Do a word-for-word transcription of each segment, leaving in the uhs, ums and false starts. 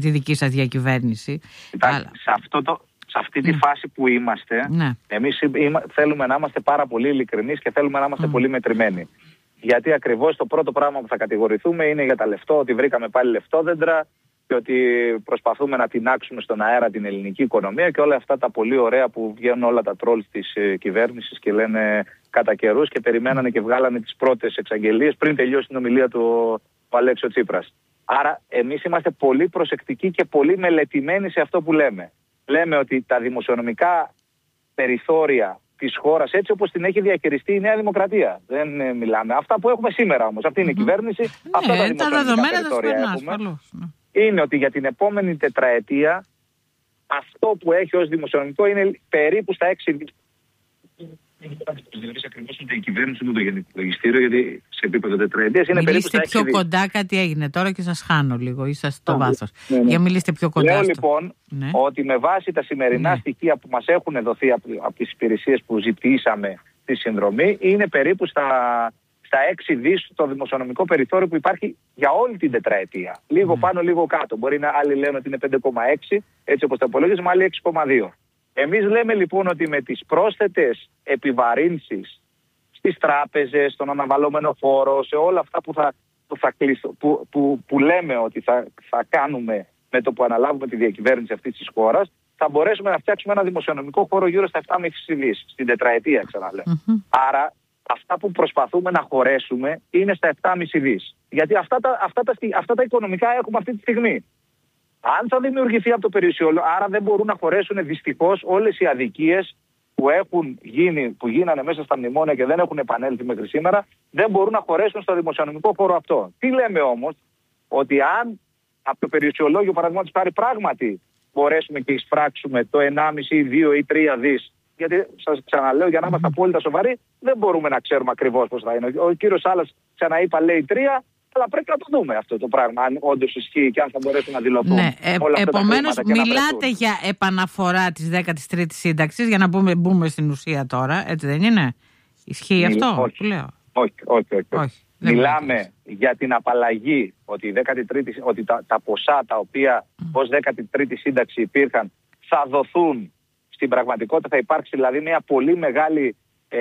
τη δική σας διακυβέρνηση. Κοιτάξτε, Αλλά... σε, αυτό το, σε αυτή τη mm. φάση που είμαστε, mm. εμείς θέλουμε να είμαστε πάρα πολύ ειλικρινείς και θέλουμε να είμαστε mm. πολύ μετρημένοι. Γιατί ακριβώς το πρώτο πράγμα που θα κατηγορηθούμε είναι για τα λεφτό, ότι βρήκαμε πάλι λεφτόδεντρα και ότι προσπαθούμε να τινάξουμε στον αέρα την ελληνική οικονομία και όλα αυτά τα πολύ ωραία που βγαίνουν όλα τα τρόλ της ε, κυβέρνησης και λένε κατά καιρούς και περιμένανε και βγάλανε τις πρώτες εξαγγελίες πριν τελειώσει την ομιλία του ο Αλέξης Τσίπρας. Άρα εμείς είμαστε πολύ προσεκτικοί και πολύ μελετημένοι σε αυτό που λέμε. Λέμε ότι τα δημοσιονομικά περιθώρια της χώρας, έτσι όπως την έχει διαχειριστεί η Νέα Δημοκρατία. Δεν ε, μιλάμε. Αυτά που έχουμε σήμερα όμως. Αυτή είναι η κυβέρνηση. Mm-hmm. Αυτά ναι, τα δημοσιονομικά περιθώρια έχουμε. Ασφαλώς, ναι. Είναι ότι για την επόμενη τετραετία αυτό που έχει ως δημοσιονομικό είναι περίπου στα έξι. Δηλαδή ακριβώς ούτε η κυβέρνηση ούτε το Γενικό Λογιστήριο, γιατί σε επίπεδο τετραετίας είναι περίπου στα έξι. Μιλήστε πιο κοντά, κάτι έγινε τώρα και σας χάνω λίγο, είσαστε στο βάθος. Ναι, ναι. Για μιλήστε πιο κοντά. Λέω στο... λοιπόν ναι. ότι με βάση τα σημερινά ναι. στοιχεία που μας έχουν δοθεί από, από τις υπηρεσίες που ζητήσαμε τη συνδρομή, είναι περίπου στα, στα έξι δις το δημοσιονομικό περιθώριο που υπάρχει για όλη την τετραετία. Λίγο ναι. πάνω, λίγο κάτω. Μπορεί να άλλοι λένε ότι είναι πέντε κόμμα έξι, έτσι όπως τα υπολογίζουμε, άλλοι έξι κόμμα δύο. Εμείς λέμε λοιπόν ότι με τις πρόσθετες επιβαρύνσεις στις τράπεζες, στον αναβαλλόμενο φόρο, σε όλα αυτά που, θα, που, θα κλείσω, που, που, που λέμε ότι θα, θα κάνουμε με το που αναλάβουμε τη διακυβέρνηση αυτής της χώρας, θα μπορέσουμε να φτιάξουμε ένα δημοσιονομικό χώρο γύρω στα επτά κόμμα πέντε δις, στην τετραετία ξαναλέω. Mm-hmm. Άρα αυτά που προσπαθούμε να χωρέσουμε είναι στα επτά κόμμα πέντε δις. Γιατί αυτά τα, αυτά, τα, αυτά τα οικονομικά έχουμε αυτή τη στιγμή. Αν θα δημιουργηθεί από το περιουσιολόγιο, άρα δεν μπορούν να χωρέσουν δυστυχώς όλες οι αδικίες που, έχουν γίνει, που γίνανε μέσα στα μνημόνια και δεν έχουν επανέλθει μέχρι σήμερα, δεν μπορούν να χωρέσουν στο δημοσιονομικό χώρο αυτό. Τι λέμε όμως, ότι αν από το περιουσιολόγιο παραδείγματος χάρη πράγματι μπορέσουμε και εισπράξουμε το ενάμιση, δύο ή τρία δις, γιατί σας ξαναλέω για να είμαστε απόλυτα σοβαροί, δεν μπορούμε να ξέρουμε ακριβώς πώς θα είναι. Ο κύριος Σάλλας ξαναείπα λέει τρία. Αλλά πρέπει να το δούμε αυτό το πράγμα, αν όντως ισχύει και αν θα μπορέσουν να δηλωθούν. Ναι, ε, επομένως, μιλάτε για επαναφορά της δέκατης τρίτης σύνταξης, για να μπούμε, μπούμε στην ουσία τώρα, έτσι δεν είναι? Ισχύει Μιλ, αυτό όχι, που λέω? Όχι, όχι, όχι. όχι. Μιλάμε για την απαλλαγή, ότι, η δέκατη τρίτη, ότι τα, τα ποσά τα οποία mm. ως δέκατη τρίτη σύνταξη υπήρχαν θα δοθούν στην πραγματικότητα, θα υπάρξει δηλαδή μια πολύ μεγάλη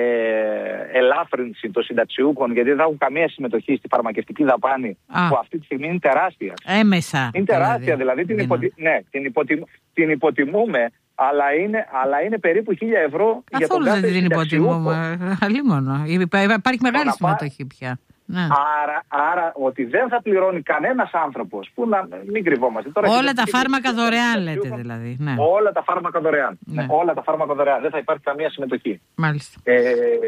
Ε, ελάφρυνση των συνταξιούχων, γιατί δεν έχουν καμία συμμετοχή στη φαρμακευτική δαπάνη, Α. που αυτή τη στιγμή είναι τεράστια. Έμεσα. Είναι τεράστια, δηλαδή, δηλαδή την, υποτι... ναι, την, υποτιμ... την υποτιμούμε, αλλά είναι, αλλά είναι περίπου χίλια ευρώ. Καθόλου για τον κάθε δεν την υποτιμούμε. Αλλήμωνο. Υπάρχει μεγάλη συμμετοχή πια. Ναι. Άρα, άρα ότι δεν θα πληρώνει κανένας άνθρωπος, που να μην κρυβόμαστε. Τώρα όλα τα φάρμακα δωρεάν λέτε δηλαδή. Ναι. Όλα τα φάρμακα δωρεάν. Ναι. Ναι, όλα τα φάρμακα δωρεάν. Δεν θα υπάρχει καμία συμμετοχή. Μάλιστα. Ε,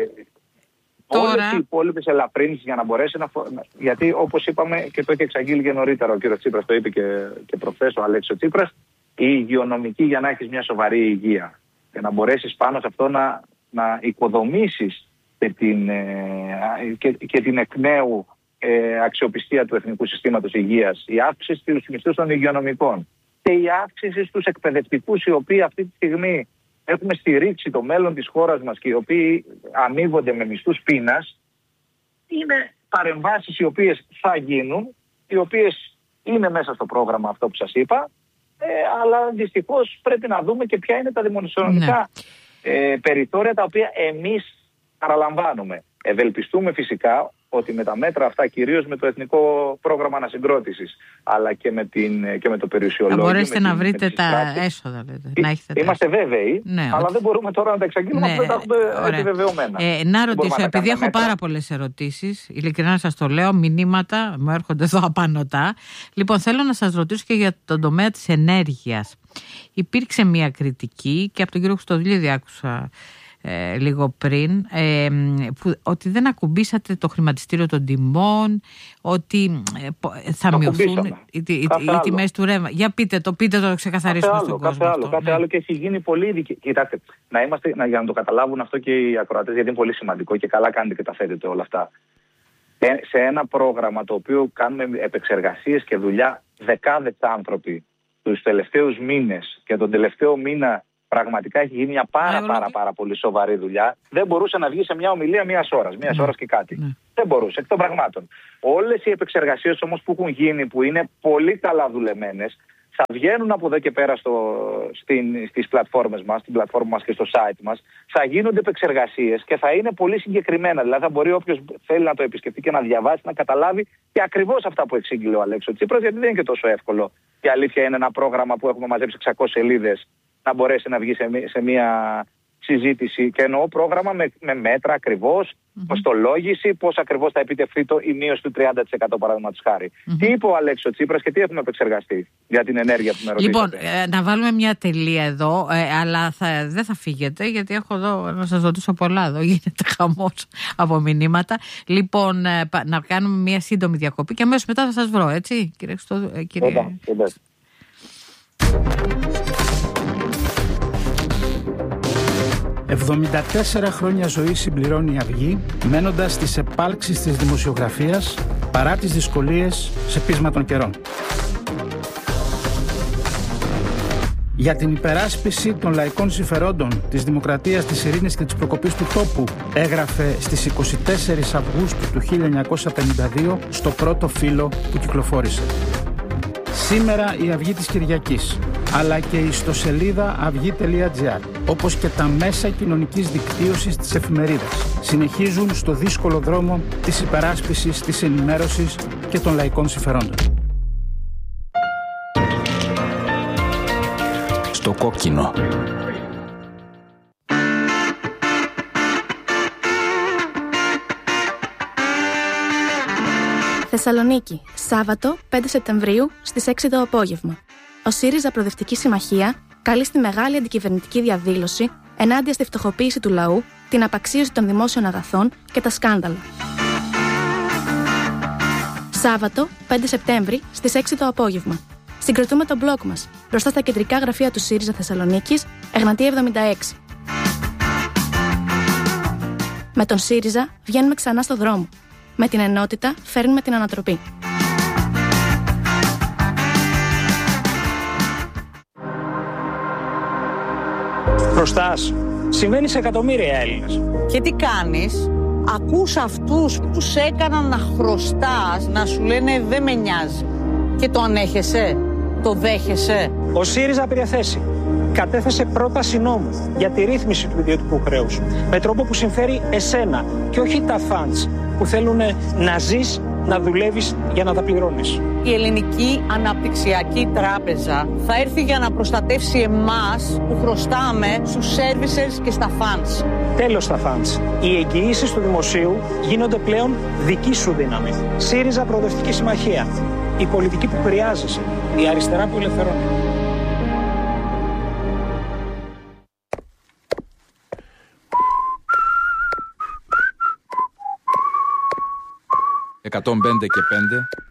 Τώρα... Όλες οι υπόλοιπες ελαφρύνσεις για να μπορέσει να... Γιατί όπως είπαμε και το είχε εξαγγείλει και νωρίτερα ο κ. Τσίπρας, το είπε και, και προχθές ο Αλέξης Τσίπρας, η υγειονομική για να έχεις μια σοβαρή υγεία και να μπορέσεις πάνω σε αυτό να, να οικοδομήσεις και την, και, και την εκ νέου ε, αξιοπιστία του Εθνικού Συστήματος Υγείας, η αύξηση στους μισθούς των υγειονομικών και η αύξηση στους εκπαιδευτικούς, οι οποίοι αυτή τη στιγμή έχουμε στηρίξει το μέλλον της χώρας μας και οι οποίοι αμείβονται με μισθούς πείνας, είναι παρεμβάσεις οι οποίες θα γίνουν, οι οποίες είναι μέσα στο πρόγραμμα αυτό που σας είπα, ε, αλλά δυστυχώς πρέπει να δούμε και ποια είναι τα δημοσιονομικά ναι. ε, περιθώρια τα οποία εμείς παραλαμβάνουμε. Ευελπιστούμε φυσικά ότι με τα μέτρα αυτά, κυρίως με το Εθνικό Πρόγραμμα Ανασυγκρότησης, αλλά και με, την, και με το περιουσιολόγιο, θα μπορέσετε να την, βρείτε τα έσοδα, λέτε. Να έχετε είμαστε βέβαιοι, ναι, αλλά ότι... δεν μπορούμε τώρα να τα εξαγγείλουμε, ναι, αφού δεν τα έχουμε επιβεβαιωμένα. Ε, να ρωτήσω, επειδή έχω μέτρα. πάρα πολλές ερωτήσεις, ειλικρινά σας το λέω, μηνύματα μου έρχονται εδώ απανωτά. Λοιπόν, θέλω να σας ρωτήσω και για τον τομέα της ενέργειας. Υπήρξε μια κριτική και από τον κύριο Χρυστοδουλίδη άκουσα Ε, λίγο πριν, ε, που, ότι δεν ακουμπήσατε το χρηματιστήριο των τιμών, ότι ε, θα το μειωθούν οι, οι, οι, οι τιμές του ρεύμα. Για πείτε το, πείτε το, ξεκαθαρίσουμε κάθε στον άλλο, κόσμο. Κάθε άλλο, αυτό, κάθε ναι. άλλο και έχει γίνει πολύ ειδική. Κοιτάξτε, να είμαστε, να, για να το καταλάβουν αυτό και οι ακροατές, γιατί είναι πολύ σημαντικό και καλά κάνετε και τα θέτετε όλα αυτά. Ε, σε ένα πρόγραμμα το οποίο κάνουμε επεξεργασίες και δουλειά δεκάδες άνθρωποι τους τελευταίους μήνες και τον τελευταίο μήνα. Πραγματικά έχει γίνει μια πάρα, πάρα, πάρα πολύ σοβαρή δουλειά. Δεν μπορούσε να βγει σε μια ομιλία μιας ώρας, μιας ώρας και κάτι. Ναι. Δεν μπορούσε, εκ των πραγμάτων. Όλες οι επεξεργασίες όμως που έχουν γίνει, που είναι πολύ καλά δουλεμένες, θα βγαίνουν από εδώ και πέρα στο, στην, στις πλατφόρμες μας, στην πλατφόρμα μας και στο site μας, θα γίνονται επεξεργασίες και θα είναι πολύ συγκεκριμένα. Δηλαδή θα μπορεί όποιος θέλει να το επισκεφτεί και να διαβάσει, να καταλάβει και ακριβώς αυτά που εξήγηλε ο Αλέξης Τσίπρας, γιατί δεν είναι και τόσο εύκολο. Η αλήθεια είναι ένα πρόγραμμα που έχουμε μαζέψει εξακόσιες σελίδες να μπορέσει να βγει σε, σε μια συζήτηση. Και εννοώ πρόγραμμα με, με μέτρα ακριβώς, mm-hmm. κοστολόγηση, πώς ακριβώς θα επιτευχθεί το, η μείωση του τριάντα τοις εκατό παραδείγματος χάρη. Mm-hmm. Τι είπε ο Αλέξης Τσίπρας και τι έχουμε επεξεργαστεί για την ενέργεια που με ρωτήσατε. Λοιπόν, ε, να βάλουμε μια τελεία εδώ, ε, αλλά θα, δεν θα φύγετε, γιατί έχω εδώ να σας ρωτήσω πολλά εδώ. Γίνεται χαμός από μηνύματα. Λοιπόν, ε, να κάνουμε μια σύντομη διακοπή και αμέσως μετά θα σας βρω, έτσι, κύριε Χριστό, ε, κύριε... Εδώ, εδώ. εβδομήντα τέσσερα χρόνια ζωή συμπληρώνει η Αυγή, μένοντας στις επάλξεις της δημοσιογραφίας παρά τις δυσκολίες σε πείσμα των καιρών. Για την υπεράσπιση των λαϊκών συμφερόντων, της δημοκρατίας, της ειρήνης και της προκοπής του τόπου, έγραφε στις εικοστή τέταρτη Αυγούστου του χίλια εννιακόσια πενήντα δύο στο πρώτο φύλλο που κυκλοφόρησε. Σήμερα η Αυγή της Κυριακής, αλλά και η ιστοσελίδα αυγή τελεία τζι άρ, όπως και τα μέσα κοινωνικής δικτύωσης της εφημερίδας, συνεχίζουν στο δύσκολο δρόμο της υπεράσπισης, της ενημέρωσης και των λαϊκών συμφερόντων. Στο κόκκινο. Θεσσαλονίκη, Σάββατο πέντε Σεπτεμβρίου στις έξι το απόγευμα. Ο ΣΥΡΙΖΑ Προοδευτική Συμμαχία καλεί στη μεγάλη αντικυβερνητική διαδήλωση ενάντια στη φτωχοποίηση του λαού, την απαξίωση των δημόσιων αγαθών και τα σκάνδαλα. Σάββατο πέντε Σεπτέμβρη στις έξι το απόγευμα. Συγκροτούμε τον μπλοκ μας μπροστά στα κεντρικά γραφεία του ΣΥΡΙΖΑ Θεσσαλονίκης, Εγνατία εβδομήντα έξι. Με τον ΣΥΡΙΖΑ βγαίνουμε ξανά στο δρόμο. Με την ενότητα φέρνουμε την ανατροπή. Χρωστάς. Συμβαίνει σε εκατομμύρια Έλληνες. Και τι κάνεις? Ακούς αυτούς που σε έκαναν να χρωστάς, να σου λένε δεν με νοιάζει. Και το ανέχεσαι, το δέχεσαι. Ο ΣΥΡΙΖΑ πήρε θέση. Κατέθεσε πρόταση νόμου για τη ρύθμιση του ιδιωτικού χρέους. Με τρόπο που συμφέρει εσένα και όχι τα φαντς που θέλουν να ζεις, να δουλεύεις για να τα πληρώνεις. Η Ελληνική Αναπτυξιακή Τράπεζα θα έρθει για να προστατεύσει εμάς που χρωστάμε στους services και στα funds. Τέλος στα funds. Οι εγγυήσεις του δημοσίου γίνονται πλέον δική σου δύναμη. ΣΥΡΙΖΑ Προοδευτική Συμμαχία. Η πολιτική που χρειάζεσαι. Η αριστερά που ελευθερώνει. εκατόν πέντε και πέντε